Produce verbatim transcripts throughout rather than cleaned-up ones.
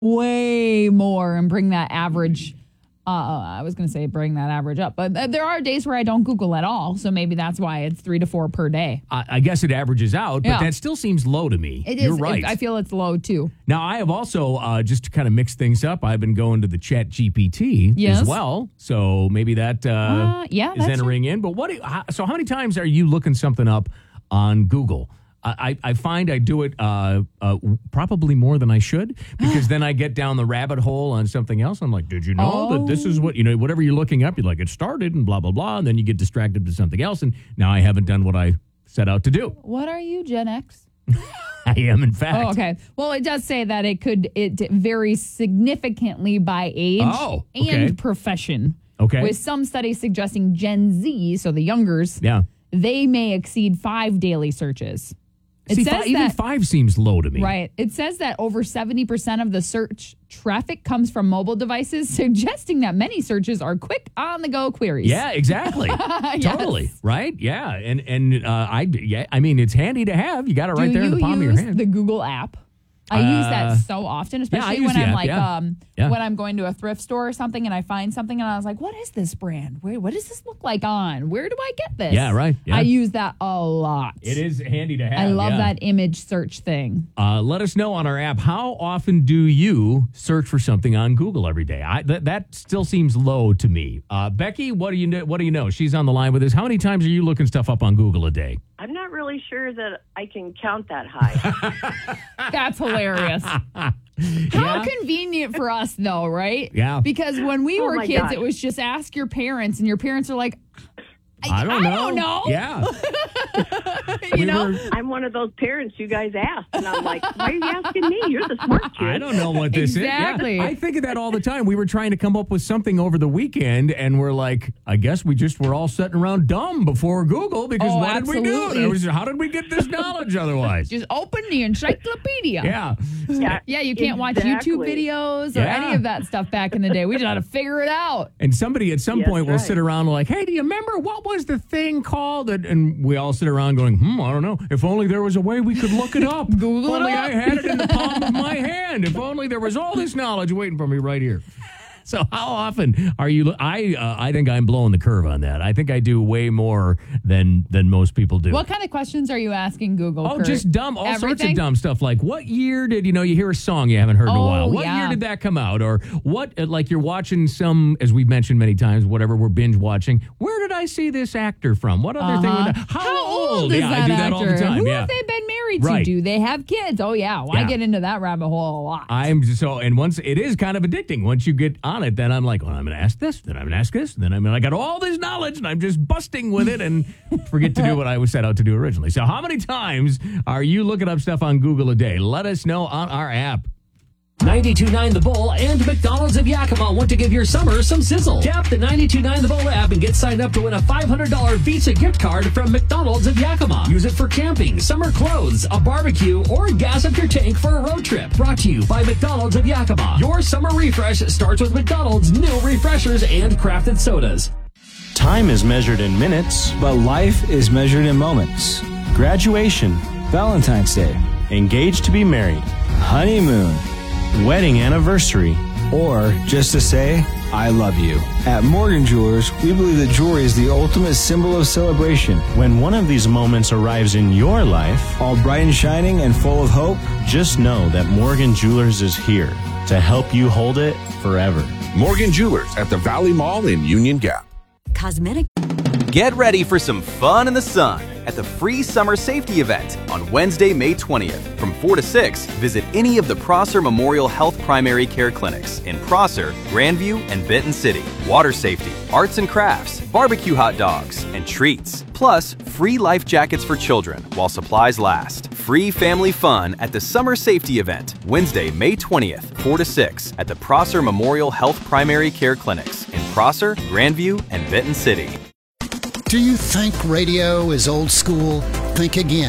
way more and bring that average. Uh, I was going to say bring that average up, but th- there are days where I don't Google at all. So maybe that's why it's three to four per day. I, I guess it averages out, but Yeah. that still seems low to me. It is. You're right. It, I feel it's low too. Now, I have also, uh, just to kind of mix things up, I've been going to the Chat G P T Yes. as well. So maybe that uh, Uh, yeah, is that's entering in. But what? Do, how, so how many times are you looking something up on Google? I, I find I do it uh, uh, probably more than I should, because then I get down the rabbit hole on something else. I'm like, did you know Oh. that this is what, you know, whatever you're looking up, you're like, it started and blah, blah, blah. And then you get distracted to something else. And now I haven't done what I set out to do. What are you, Gen X? I am, in fact. Oh, okay. Well, it does say that it could it varies significantly by age Oh, okay. and profession. Okay. With some studies suggesting Gen Z, so the youngers, Yeah. they may exceed five daily searches. It See, says fi- even that, five seems low to me. right. It says that over seventy percent of the search traffic comes from mobile devices, suggesting that many searches are quick on-the-go queries. Yeah, exactly. Yes. Totally. Right? Yeah. And and uh, I yeah, I mean, it's handy to have. You got it right Do there in you the palm of your use hand. the Google app? I use Uh, that so often, especially use when the I'm app, like, yeah. um, Yeah. when I'm going to a thrift store or something and I find something and I was like, what is this brand? Where, what does this look like on? Where do I get this? Yeah, right. Yeah. I use that a lot. It is handy to have. I love yeah. that image search thing. Uh, let us know on our app, how often do you search for something on Google every day? I, that, that still seems low to me. Uh, Becky, what do you know? What do you know? She's on the line with us. How many times are you looking stuff up on Google a day? I'm not really sure that I can count that high. That's hilarious. How Yeah. convenient for us, though, right? Yeah. Because when we Oh were my kids, God. it was just ask your parents, and your parents are like, I don't know. I don't know. Yeah. you We know? were- I'm one of those parents you guys asked, and I'm like, why are you asking me? You're the smart kid. I don't know what this Exactly. is. Yeah, I think of that all the time. We were trying to come up with something over the weekend, and we're like, I guess we just were all sitting around dumb before Google, because Oh, what did we do? absolutely. There was- how did we get this knowledge otherwise? Just open the encyclopedia. Yeah. Yeah, Yeah, you can't watch exactly. YouTube videos or Yeah. any of that stuff back in the day. We just had to figure it out. And somebody at some Yes, point will right. sit around like, hey, do you remember what was the thing called? And, and we all sit around going, hmm, I don't know. If only there was a way we could look it up. Google if it only up. I had it in the palm of my hand. If only there was all this knowledge waiting for me right here. So how often are you? I uh, I think I'm blowing the curve on that. I think I do way more than than most people do. What kind of questions are you asking Google? Oh, Kurt? just dumb, all sorts of Everything? dumb stuff. Like, what year did, you know, you hear a song you haven't heard in a Oh, while? What yeah. year did that come out? Or what, uh, like, you're watching some, as we've mentioned many times, whatever we're binge watching. Where did I see this actor from? What other thing? Uh-huh. Would that, how, How old is yeah, that I do that actor? all the time. Who yeah. have they been married Right. to? Do they have kids? Oh, yeah. Well, Yeah. I get into that rabbit hole a lot. I'm so, and once it is kind of addicting. Once you get on it, then I'm like, well, I'm going to ask this, then I'm going to ask this, then I'm I got all this knowledge, and I'm just busting with it, and forget to do what I was set out to do originally. So, how many times are you looking up stuff on Google a day? Let us know on our app. ninety-two point nine The Bull and McDonald's of Yakima want to give your summer some sizzle. Tap the ninety-two point nine The Bull app and get signed up to win a five hundred dollars Visa gift card from McDonald's of Yakima. Use it for camping, summer clothes, a barbecue, or gas up your tank for a road trip. Brought to you by McDonald's of Yakima. Your summer refresh starts with McDonald's new refreshers and crafted sodas. Time is measured in minutes, but life is measured in moments. Graduation, Valentine's Day, engaged to be married, honeymoon, wedding anniversary, or just to say, I love you. At Morgan Jewelers, we believe that jewelry is the ultimate symbol of celebration. When one of these moments arrives in your life, All bright and shining and full of hope, just know that Morgan Jewelers is here to help you hold it forever. Morgan Jewelers at the Valley Mall in Union Gap. Cosmetic. Get ready for some fun in the sun at the free summer safety event on Wednesday, May twentieth. From four to six, visit any of the Prosser Memorial Health Primary Care Clinics in Prosser, Grandview, and Benton City. Water safety, arts and crafts, barbecue hot dogs, and treats. Plus, free life jackets for children while supplies last. Free family fun at the summer safety event, Wednesday, May twentieth, four to six, at the Prosser Memorial Health Primary Care Clinics in Prosser, Grandview, and Benton City. Do you think radio is old school? Think again.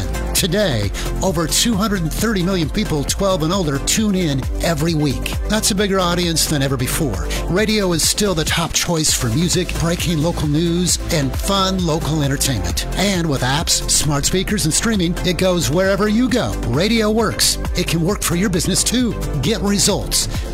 Today, over two hundred thirty million people twelve and older tune in every week. That's a bigger audience than ever before. Radio is still the top choice for music, breaking local news, and fun local entertainment. And with apps, smart speakers, and streaming, it goes wherever you go. Radio works. It can work for your business too. Get results.